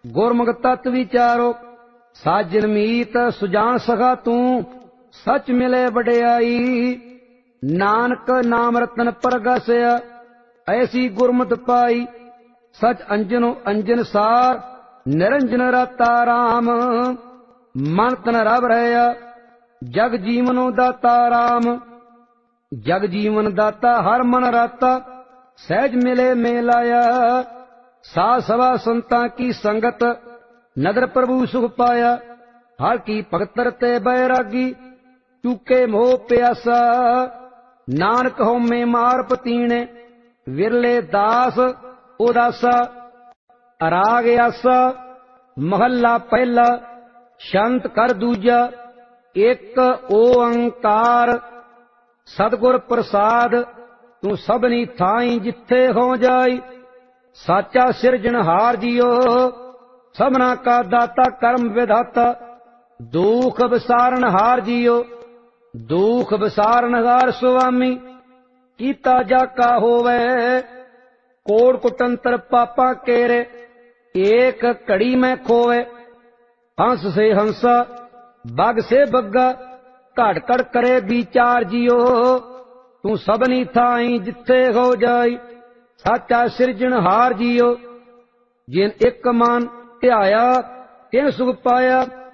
ਗੁਰਮੁਖ ਤਤ ਵਿਚਾਰੋ। ਸਾਜਨ ਮੀਤ ਸੁਜਾਨ ਸਖਾ ਤੂੰ, ਸਚ ਮਿਲੇ ਵਡਿਆਈ। ਨਾਨਕ ਨਾਮ ਰਤਨ ਪ੍ਰਗਸਿਆ, ਐਸੀ ਗੁਰਮਤਿ ਪਾਈ। ਸਚ ਅੰਜਨੋ ਅੰਜਨ ਸਾਰ, ਨਿਰੰਜਨ ਰਤਾ ਰਾਮ। ਮਨ ਤਨ ਰਵ ਰਹਿਆ, ਜਗ ਜੀਵਨੋ ਦਾਤਾ ਰਾਮ। ਜਗ ਜੀਵਨ ਦਾਤਾ ਹਰ ਮਨ ਰਾਤਾ, ਸਹਿਜ ਮਿਲੇ ਮੇਲਾਇਆ। ਸਾਧ ਸਭਾ ਸੰਤਾਂ ਕੀ ਸੰਗਤ, ਨਦਰ ਪ੍ਰਭੂ ਸੁਖ ਪਾਇਆ। ਹਰ ਕੀ ਭਗਤ ਰਤੇ ਬੈਰਾਗੀ, ਚੂਕੇ ਮੋਹ ਪਿਆਸਾ। ਨਾਨਕ ਹਉਮੈ ਮਾਰ ਪਤੀਣੇ, ਵਿਰਲੇ ਦਾਸ ਉਦਾਸਾ। ਰਾਗ ਆਸਾ ਮਹੱਲਾ ਪਹਿਲਾ, ਸ਼ੰਤ ਕਰ ਦੂਜਾ। ਇੱਕ ਓੰਕਾਰ ਸਤਿਗੁਰ ਪ੍ਰਸਾਦ, ਤੂੰ ਸਭਨੀ ਥਾਈ ਜਿੱਥੇ ਹੋ ਜਾਈ। ਸਾਚਾ ਸਿਰਜਣਹਾਰ ਜੀਓ, ਸਭਨਾ ਕਾ ਦਾਤਾ ਕਰਮ ਵਿਧਾਤਾ। ਦੁਖ ਵਿਸਾਰਣਹਾਰ ਜੀਓ, ਦੁਖ ਵਿਸਾਰਣਹਾਰ ਸੁਆਮੀ। ਕੀਤਾ ਜਾ ਕਾ ਹੋਵੇ, ਕੋੜ ਕੁਟੰਤਰ ਪਾਪਾ ਕੇਰੇ। ਏਕ ਘੜੀ ਮੈਂ ਖੋਵੇ, ਹੰਸ ਸੇ ਹੰਸਾ ਬਗ ਸੇ ਬੱਗਾ। ਘੜ ਘੜ ਕਰੇ ਵਿਚਾਰ ਜੀਓ, ਤੂੰ ਸਭਨੀ ਥਾਈ ਜਿੱਥੇ ਹੋ ਜਾਈ। ਸਾਚਾ ਸਿਰਜਣਹਾਰ ਜੀਓ, ਜਿਨ ਇੱਕ ਮਨ ਧਿਆਇਆ ਤਿਨ ਸੁਖ ਪਾਇਆ।